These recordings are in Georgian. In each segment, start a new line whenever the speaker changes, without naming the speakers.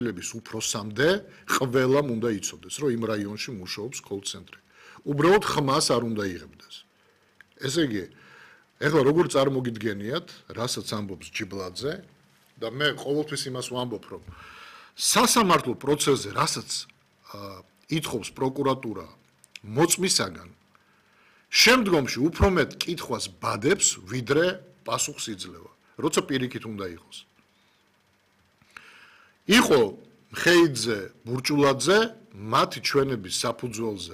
უფროსამდე ყველამ უნდა იცოდეს, რომ იმ რაიონში მუშაობს კოლ-ცენტრი. უბრალოდ ხმას არ უნდა იღებდეს. ესე იგი, ეხლა როგორ წარმოგიდგენიათ, რასაც ამბობს ჯიბლაძე და მე ყოველთვის იმას ვამბობ, რომ სასამართლო პროცესზე, რასაც ითხოვს პროკურატურა მოწმისაგან, შემდგომში უფრო მეტ კითხვას ბადებს, ვიდრე პასუხს იძლევა, როცა პირიქით უნდა იყოს. იყო ხეიძე, ბურჭულაძე, მათი ჩვენების საფუძველზე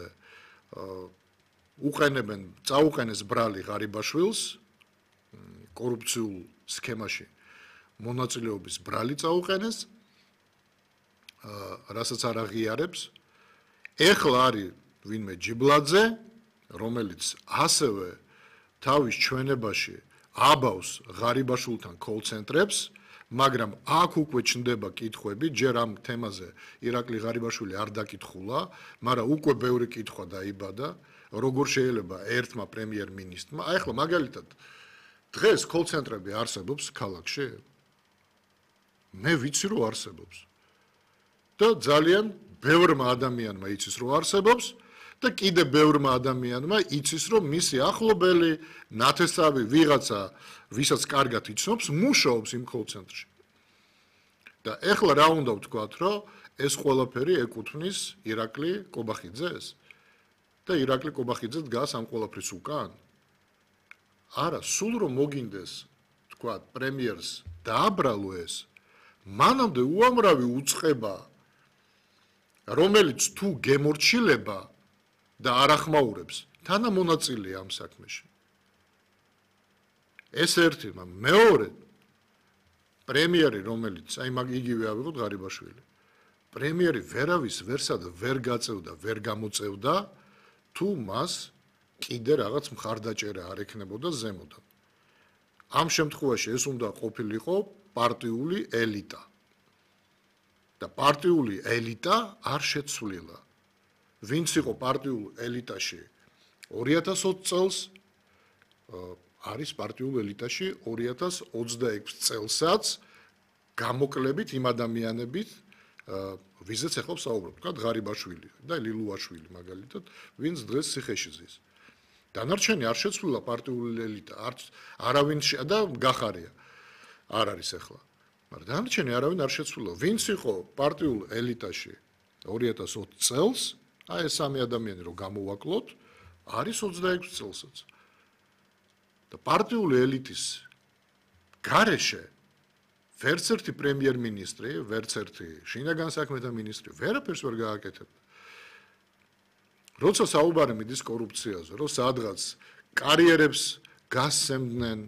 წაუყენეს ბრალი ღარიბაშვილს, კორუფციულ სქემაში მონაწილეობის ბრალი წაუყენეს, რასაც არ აღიარებს. ეხლა არის ვინმე ჯიბლაძე, რომელიც ასევე თავის ჩვენებაში აბავს ღარიბაშვილთან კოლ-ცენტრებს, მაგრამ აქ უკვე ჩნდება კითხვები, ჯერ ამ თემაზე ირაკლი ღარიბაშვილი არ დაკითხულა, მაგრამ უკვე ბევრი კითხვა დაიბადა, როგორ შეიძლება ერთმა პრემიერ-მინისტრმა, ახლა მაგალითად დღეს კოლ-ცენტრები არსებობს ქალაქში? მე ვიცი რომ არსებობს. და ძალიან ბევრმა ადამიანმა იცის რომ არსებობს და კიდე ბევრმა ადამიანმა იცის რომ მისი ახლობელი, ნათესავი ვიღაცა, ვისაც კარგად იცნობს, მუშაობს იმ კოლ-ცენტრში. და ეხლა რა უნდა ვთქვათ, რომ ეს ყველაფერი ეკუთვნის ირაკლი კობახიძეს? და ირაკლი კობახიძე დგას ამ ყველაფრის უკან? არა, სულ რომ მოგინდეს, ვთქვათ, პრემიერს დააბრალო ეს, მანამდე უამრავი უწყება, რომელიც თუ გემორჩილება და არ ახმაურებს, თანამონაწილეა ამ საქმეში. ეს ერთი, მეორე პრემიერი, რომელიც აი იგივე ავიღოთ ღარიბაშვილი. პრემიერი ვერავის ვერსად ვერ გაწევდა, ვერ გამოწევდა, თუ მას კიდე რაღაც მხარდაჭერა არ ექნებოდა ზემოდან. ამ შემთხვევაში ეს უნდა ყოფილიყო პარტიული ელიტა. და პარტიული ელიტა არ შეცვლილა. ვინც იყო პარტიულ ელიტაში 2020 წელს, არის პარტიულ ელიტაში 2026 წელსაც გამოკლებით იმ ადამიანებით, ვიზეც ახლა ვსაუბრობ, თქვათ ღარიბაშვილი და ლილუაშვილი მაგალითად, ვინც დღეს ციხეში ზის. დანარჩენი არ შეცვლილა პარტიული ელიტა, არც არავინ და გახარია არ არის ახლა. მაგრამ დანარჩენი არავინ არ შეცვლილა. ვინც იყო პარტიულ ელიტაში 2020 წელს, აი ეს სამი ადამიანი რომ გამოვაკლოთ, არის 26 წელსაც. და პარტიული ელიტის გარეშე ვერც ერთი პრემიერ-მინისტრი, ვერც ერთი შინაგან საქმეთა მინისტრი ვერაფერს ვერ გააკეთებდა. როცა საუბარი მიდის კორუფციაზე, რომ სადღაც კარიერებს გასცემდნენ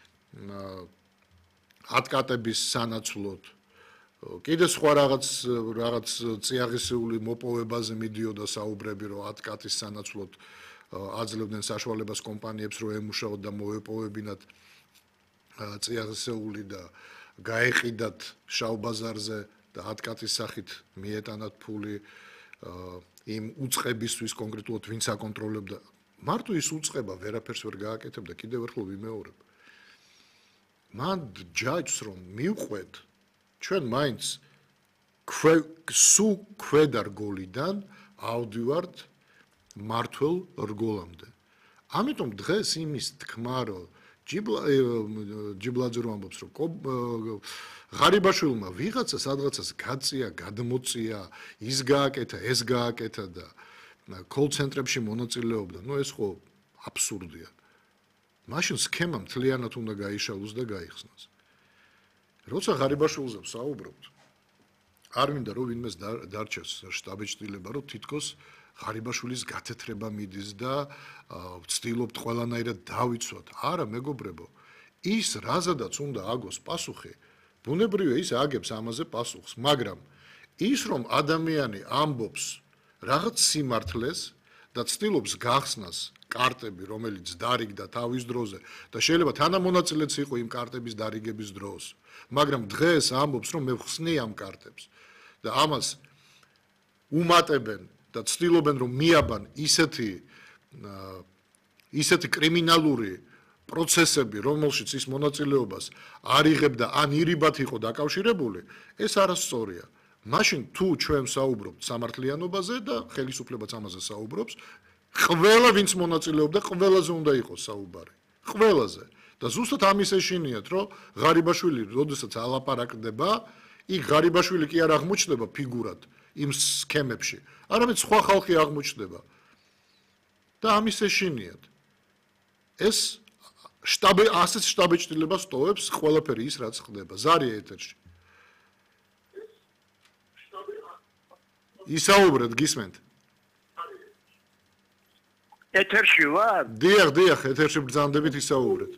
ადკატების სანაცვლოდ, კიდე სხვა რაღაც წიაღისეული მოპოვებაზე მიდიოდა საუბრები, რომ ადკატის სანაცვლოდ აძლევდნენ საშუალებას კომპანიებს, რომ ემუშაოთ და მოეპოვებინათ წიაღისეული და გაეყიდათ შავ ბაზარზე და ადკატის სახით მიეტანათ ფული იმ უწყებისთვის კონკრეტულად ვინც აკონტროლებდა. მარტო ის უწყება ვერაფერს ვერ გააკეთებდა, კიდევ ერთხელ ვიმეორებ. მან ჯაჯს რომ მივყვეთ, ჩვენ მაინც სულ ქვედა რგოლიდან ავდივართ მართლ რგოლამდე. ამიტომ დღეს იმის თქმა, რომ ჯიბლაძე რომ ამბობს, რომ ღარიბაშვილმა ვიღაცა სადღაცას გაწია, გადმოწია, ის გააკეთა, ეს გააკეთა და კოლ-ცენტრებში მონაწილეობდა, ეს ხო აბსურდია. მაშინ სქემა მთლიანად უნდა გაიშალოს და გაიხსნას. როცა ღარიბაშვილზე ვსაუბრობთ, არ მინდა რომ ვინმეს დარჩეს შტაბ-ჭრილება, რომ თითქოს ღარიბაშვილის გათეთრება მიდის და ვცდილობთ ყველანაირად დავიცვათ. არა, მეგობრებო, ის რაზედაც უნდა აგოს პასუხი, ბუნებრივია ის აგებს ამაზე პასუხს, მაგრამ ის რომ ადამიანი ამბობს რაღაც სიმართლეს და ცდილობს გახსნას კარტები, რომელიც დარიგდა თავის დროზე და შეიძლება თანამონაწილეც იყო იმ კარტების დარიგების დროს, მაგრამ დღეს ამბობს, რომ მე ვხსნი ამ კარტებს და ამას უმატებენ და ცდილობენ რომ მიაბან ისეთი კრიმინალური პროცესები, რომელშიც ის მონაწილეობას არ იღებდა ან ირიბად იყო დაკავშირებული, ეს არასწორია. მაშინ თუ ჩვენ საუბრობთ სამართლიანობაზე და ხელისუფლებაც ამაზე საუბრობს, ყველა ვინც მონაწილეობდა, ყველაზე უნდა იყოს საუბარი. ყველაზე. და ზუსტად ამის ეშინიათ, რომ ღარიბაშვილი, როდესაც ალაპარაკდება, იქ ღარიბაშვილი კი არ აღმოჩნდება ფიგურად იმ სქემებში, არამედ სხვა ხალხი აღმოჩნდება. და ამის ეშინიათ. ეს ასეთ შტაბეჭდილებას ტოვებს ყველაფერი ის, რაც ხდება. ზარია ეთერში. ისაუბრეთ, გისმენთ?
ეთერში ვარ?
დიახ, ეთერში ბრძანდებით ისაუბრეთ.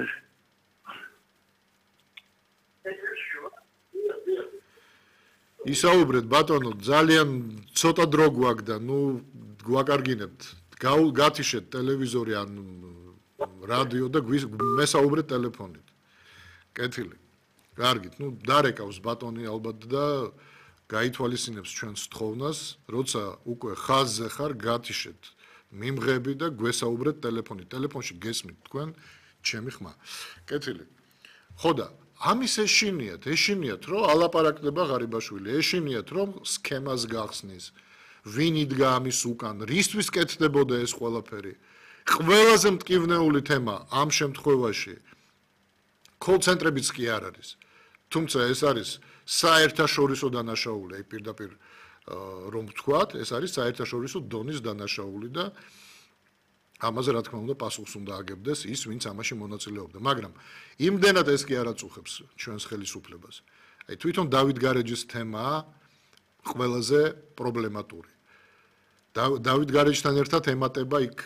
ისაუბრეთ, ბატონო, ძალიან ცოტა დრო გვაქვს და გვაკარგინებთ. გათიშეთ ტელევიზორი ან რადიო და მესაუბრეთ ტელეფონით. კეთილი. კარგით, დარეკავს ბატონი ალბათ და გაითვალისწინებს ჩვენს თხოვნას, როცა უკვე ხაზზე ხარ, გათიშეთ მიმღები და გვესაუბრეთ ტელეფონით. ტელეფონში გესმით თქვენ ჩემი ხმა. კეთილი. ხო და ამის ეშინიათ, რომ ალაპარაკდება ღარიბაშვილი, ეშინიათ, რომ სქემას გახსნის. ვინ იდგა ამის უკან, რისთვის კეთდებოდა ეს ყველაფერი. ყველაზე მტკივნეული თემა ამ შემთხვევაში კოლ-ცენტრებიც კი არ არის. თუმცა ეს არის საერთაშორისო დანაშაული, აი პირდაპირ რომ ვთქვათ, ეს არის საერთაშორისო დონის დანაშაული და ამაზე რა თქმა უნდა პასუხს უნდა აგებდეს ის, ვინც ამაში მონაწილეობდა. მაგრამ იმდენად ეს კი არ აწუხებს ჩვენს ხელისუფლებას. აი თვითონ დავით გარეჯის თემაა ყველაზე პრობლემატური. დავით გარეჯთან ერთად ემატება იქ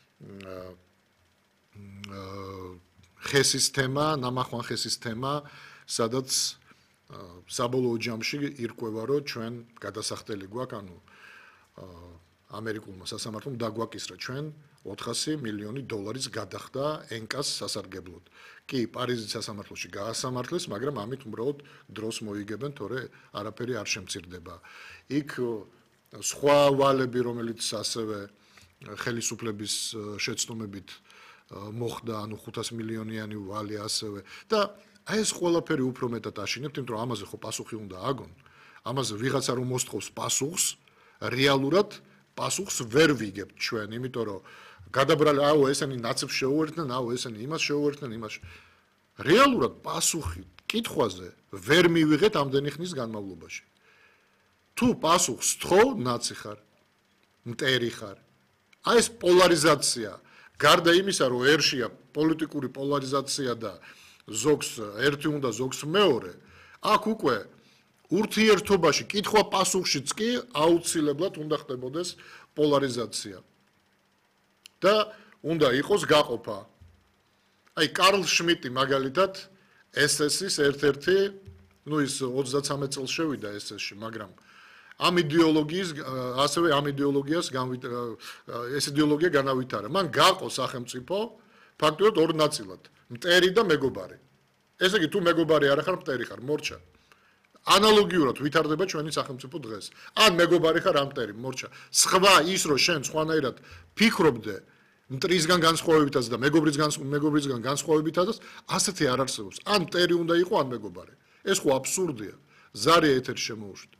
ხესის თემა, ნამახვან ხესის თემა, სადაც საბოლოო ჯამში ირკვევა, რომ ჩვენ გადასახდელი გვაქვს, ანუ ამერიკულმა სასამართლომ დაგვაკისრა ჩვენ 400 მილიონი დოლარის გადახდა ენკას სასარგებლოდ. კი, პარიზის სასამართლოში გაასამართლეს, მაგრამ ამით უბრალოდ დროს მოიგებენ, თორე არაფერი არ შემცირდება. იქ სხვა ვალები, რომელიც ასევე ხელისუფლების შეცდომებით მოხდა, ანუ 500 მილიონიანი ვალი ასევე და აი ეს ყველაფერი უფრო მეტად აშინებთ, იმიტომ რომ ამაზე ხო პასუხი უნდა აგონ. ამაზე ვიღაცა რომ მოსთხოვს პასუხს, რეალურად პასუხს ვერ ვიგებთ ჩვენ, იმიტომ რომ გადაბრალი, აუ ესენი ნაცებს შეუერთდნენ, აუ ესენი იმას შეუერთდნენ, იმას. რეალურად პასუხი კითხვაზე ვერ მივიღეთ ამდენი ხნის განმავლობაში. თუ პასუხს თხოვ, ნაცი ხარ, მტერი ხარ. აი ეს პოლარიზაცია, გარდა იმისა, რომ ერშია პოლიტიკური პოლარიზაცია და ზოგს ერთი უნდა ზოგს მეორე, აქ უკვე ურთიერთობაში კითხვა-პასუხშიც კი აუცილებლად უნდა ხდებოდეს პოლარიზაცია. და უნდა იყოს გაყოფა. აი კარლ შმიტი მაგალითად SS-ის ერთ-ერთი, ის 33 წელს შევიდა SS-ში, მაგრამ ამ იდეოლოგიის ასევე ამ იდეოლოგიას ეს იდეოლოგია განავითარა. მან გაყო სახელმწიფო ფაქტობრივად ორ ნაწილად, მტერი და მეგობარი. ესე იგი თუ მეგობარი არ ხარ, მტერი ხარ, მორჩა. ანალოგიურად ვითარდება ჩვენი სახელმწიფო დღეს. ან მეგობარი ხარ, ან მტერი, მორჩა. სხვა ის რომ შენ სხვანაირად ფიქრობდე მტრისგან განსხვავებითაც და მეგობრისგან განსხვავებითაც, ასეთი არ არსებობს. ან მტერი უნდა იყო, ან მეგობარი. ეს ხო აბსურდია. ზარია ეთერში შემოუშვით.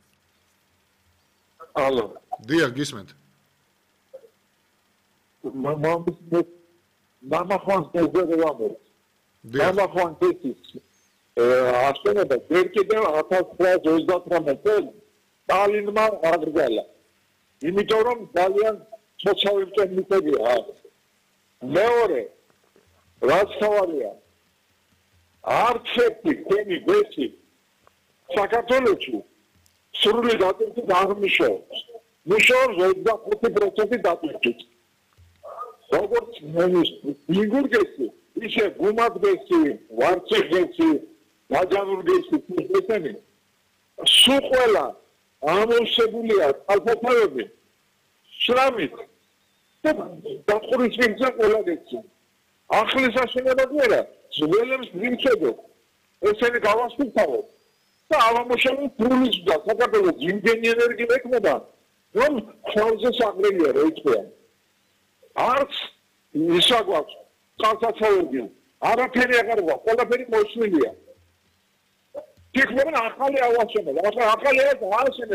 ალო.
დიახ, გისმენთ.
ნამახვანს დაგევამო. ნამახვანს ის ასწორება ვერ კიდევ 1929 წელს სტალინმა აღგზალა. იმიტომ რომ ძალიან მოცავებთან მიწებია. მეორე რაც თავარია არც ერთი თემი ვეცი საქართველოში სრული დატვირთვით აღნიშნავს. მუშაობს 25% დატვირთვით. როგორც მინგურგესი, ისე გუმადგესი, ვარციხესი, გაჯანურგესი ესენი სულ ყველა ამოვსებულია ალფათავები შრამით და დაყურის ვინცა ყველა გეცი. ახლის აშენება გერა, ძველებს ვიმხედო. ესენი გავასწრებთ და ამამუშავებთ სრულის და საქართველოს იმდენი ენერგია ექნება, რომ ხალხზე საგრელია რა იცია. არც ისა გვაქვს წყალსაცავები, არაფერი აღარ გვაქვს, ყველაფერი მოშლილია. იქ მოგონა ახალი ავაშენებდა ახალი ავაშენებდა